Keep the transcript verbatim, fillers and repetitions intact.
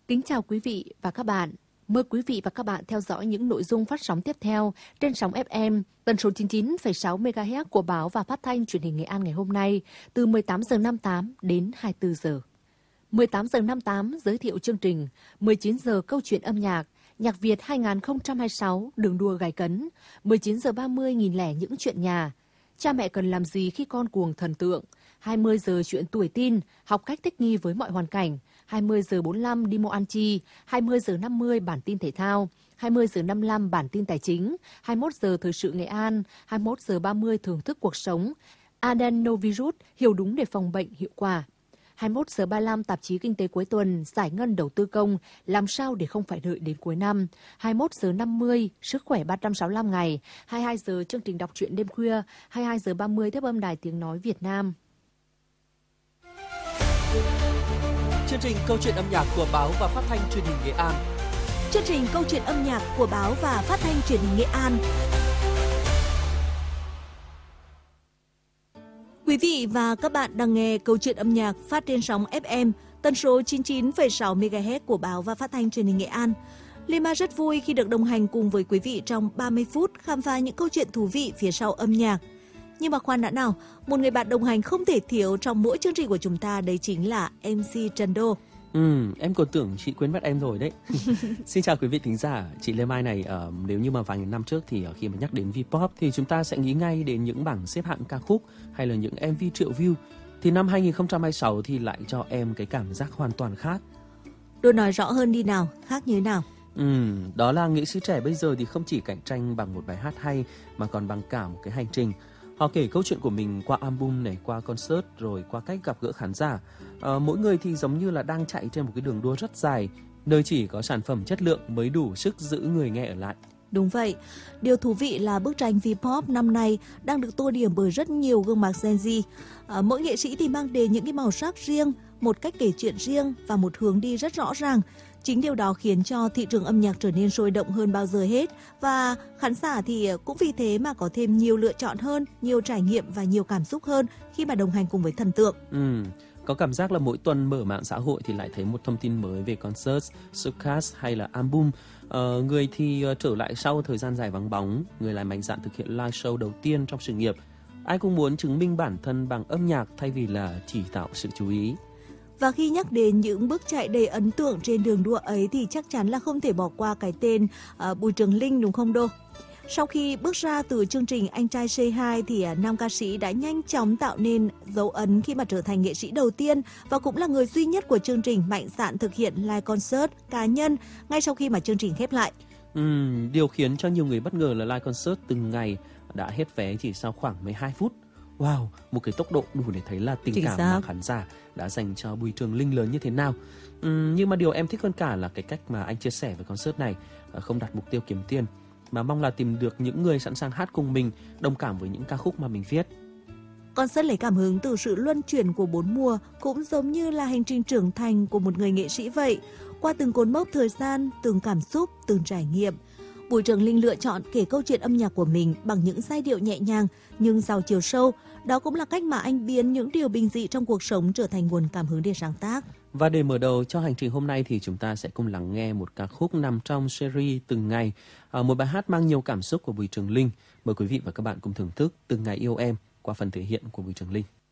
Kính chào quý vị và các bạn. Mời quý vị và các bạn theo dõi những nội dung phát sóng tiếp theo trên sóng ép em tần số chín mươi chín phẩy sáu mê ga héc của báo và phát thanh truyền hình Nghệ An ngày hôm nay từ mười tám giờ năm mươi tám đến hai mươi tư giờ. mười tám giờ năm mươi tám giới thiệu chương trình, mười chín giờ câu chuyện âm nhạc, Nhạc Việt hai không hai sáu đường đua gay cấn, mười chín giờ ba mươi nghìn lẻ những chuyện nhà, cha mẹ cần làm gì khi con cuồng thần tượng, hai mươi giờ chuyện tuổi teen, học cách thích nghi với mọi hoàn cảnh, hai mươi giờ bốn mươi lăm đi mua ăn chi, hai mươi giờ năm mươi bản tin thể thao, hai mươi giờ năm mươi lăm bản tin tài chính, hai mươi mốt giờ thời sự Nghệ An, hai mươi mốt giờ ba mươi thưởng thức cuộc sống, Adenovirus hiểu đúng để phòng bệnh hiệu quả. hai mươi mốt giờ ba mươi lăm tạp chí Kinh tế cuối tuần, giải ngân đầu tư công, làm sao để không phải đợi đến cuối năm. hai mươi mốt giờ năm mươi, sức khỏe ba trăm sáu mươi lăm ngày. hai mươi hai giờ chương trình đọc truyện đêm khuya, hai mươi hai giờ ba mươi tiếp âm Đài Tiếng Nói Việt Nam. Chương trình câu chuyện âm nhạc của báo và phát thanh truyền hình Nghệ An. Chương trình câu chuyện âm nhạc của báo và phát thanh truyền hình Nghệ An. Quý vị và các bạn đang nghe câu chuyện âm nhạc phát trên sóng ép em tần số chín mươi chín phẩy sáu mê ga héc của báo và phát thanh truyền hình Nghệ An. Lima rất vui khi được đồng hành cùng với quý vị trong ba mươi phút khám phá những câu chuyện thú vị phía sau âm nhạc. Nhưng mà khoan đã nào, một người bạn đồng hành không thể thiếu trong mỗi chương trình của chúng ta, đấy chính là em xê Trần Đô. Ừ, em còn tưởng chị quên mất em rồi đấy. Xin chào quý vị thính giả, chị Lê Mai này, uh, nếu như mà vài năm trước thì uh, khi mà nhắc đến V-pop thì chúng ta sẽ nghĩ ngay đến những bảng xếp hạng ca khúc hay là những em vê triệu view. Thì năm hai không hai sáu thì lại cho em cái cảm giác hoàn toàn khác. Đô nói rõ hơn đi nào, khác như thế nào? Ừ, đó là nghệ sĩ trẻ bây giờ thì không chỉ cạnh tranh bằng một bài hát hay mà còn bằng cả một cái hành trình. Họ kể câu chuyện của mình qua album này, qua concert, rồi qua cách gặp gỡ khán giả. À, mỗi người thì giống như là đang chạy trên một cái đường đua rất dài, nơi chỉ có sản phẩm chất lượng mới đủ sức giữ người nghe ở lại. Đúng vậy. Điều thú vị là bức tranh V-pop năm nay đang được tô điểm bởi rất nhiều gương mặt Gen Z. À, mỗi nghệ sĩ thì mang đến những cái màu sắc riêng, một cách kể chuyện riêng và một hướng đi rất rõ ràng. Chính điều đó khiến cho thị trường âm nhạc trở nên sôi động hơn bao giờ hết, và khán giả thì cũng vì thế mà có thêm nhiều lựa chọn hơn, nhiều trải nghiệm và nhiều cảm xúc hơn khi mà đồng hành cùng với thần tượng. Ừ, có cảm giác là mỗi tuần mở mạng xã hội thì lại thấy một thông tin mới về concert, showcase hay là album. Ờ, người thì uh, trở lại sau thời gian dài vắng bóng, người lại mạnh dạn thực hiện live show đầu tiên trong sự nghiệp. Ai cũng muốn chứng minh bản thân bằng âm nhạc thay vì là chỉ tạo sự chú ý. Và khi nhắc đến những bước chạy đầy ấn tượng trên đường đua ấy thì chắc chắn là không thể bỏ qua cái tên uh, Bùi Trường Linh, đúng không Đô? Sau khi bước ra từ chương trình Anh Trai Say Hi thì uh, nam ca sĩ đã nhanh chóng tạo nên dấu ấn khi mà trở thành nghệ sĩ đầu tiên và cũng là người duy nhất của chương trình mạnh dạn thực hiện live concert cá nhân ngay sau khi mà chương trình khép lại. Ừ, điều khiến cho nhiều người bất ngờ là live concert từng ngày đã hết vé chỉ sau khoảng mười hai phút. Wow, một cái tốc độ đủ để thấy là tình Chính cảm xác. mà khán giả đã dành cho Bùi Trường Linh lớn như thế nào. Uhm, nhưng mà điều em thích hơn cả là cái cách mà anh chia sẻ với concert này, không đặt mục tiêu kiếm tiền, mà mong là tìm được những người sẵn sàng hát cùng mình, đồng cảm với những ca khúc mà mình viết. Concert lấy cảm hứng từ sự luân chuyển của bốn mùa, cũng giống như là hành trình trưởng thành của một người nghệ sĩ vậy. Qua từng cột mốc thời gian, từng cảm xúc, từng trải nghiệm, Bùi Trường Linh lựa chọn kể câu chuyện âm nhạc của mình bằng những giai điệu nhẹ nhàng nhưng giàu chiều sâu. Đó cũng là cách mà anh biến những điều bình dị trong cuộc sống trở thành nguồn cảm hứng để sáng tác. Và để mở đầu cho hành trình hôm nay thì chúng ta sẽ cùng lắng nghe một ca khúc nằm trong series Từng Ngày, một bài hát mang nhiều cảm xúc của Bùi Trường Linh. Mời quý vị và các bạn cùng thưởng thức Từng Ngày Yêu Em qua phần thể hiện của Bùi Trường Linh.